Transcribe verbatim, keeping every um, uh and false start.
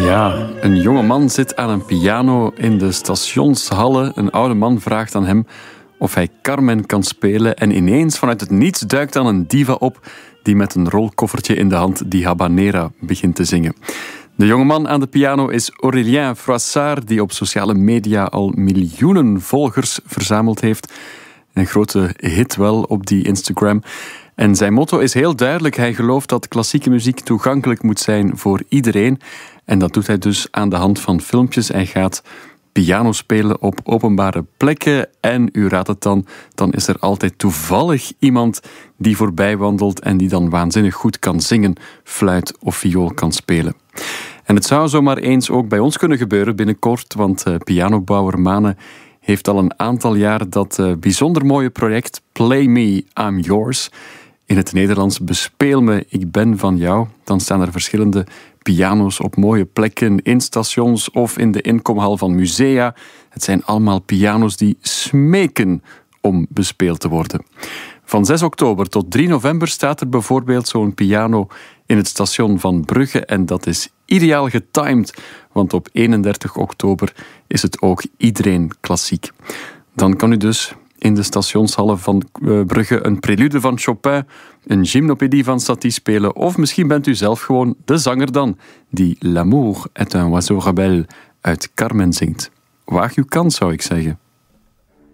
Ja, een jonge man zit aan een piano in de stationshallen. Een oude man vraagt aan hem of hij Carmen kan spelen. En ineens vanuit het niets duikt dan een diva op die met een rolkoffertje in de hand die habanera begint te zingen. De jongeman aan de piano is Aurélien Froissart, die op sociale media al miljoenen volgers verzameld heeft. Een grote hit wel op die Instagram. En zijn motto is heel duidelijk. Hij gelooft dat klassieke muziek toegankelijk moet zijn voor iedereen. En dat doet hij dus aan de hand van filmpjes. Hij gaat piano spelen op openbare plekken. En u raadt het dan, dan is er altijd toevallig iemand die voorbij wandelt en die dan waanzinnig goed kan zingen, fluit of viool kan spelen. En het zou zomaar eens ook bij ons kunnen gebeuren binnenkort, want uh, pianobouwer Mane heeft al een aantal jaar dat uh, bijzonder mooie project Play Me, I'm Yours. In het Nederlands Bespeel me, ik ben van jou. Dan staan er verschillende piano's op mooie plekken, in stations of in de inkomhal van musea. Het zijn allemaal piano's die smeken om bespeeld te worden. Van zes oktober tot drie november staat er bijvoorbeeld zo'n piano in het station van Brugge. En dat is ideaal getimed, want op eenendertig oktober is het ook iedereen klassiek. Dan kan u dus in de stationshallen van Brugge een prelude van Chopin, een gymnopédie van Satie spelen, of misschien bent u zelf gewoon de zanger dan, die L'amour est un oiseau rebelle uit Carmen zingt. Waag uw kans, zou ik zeggen.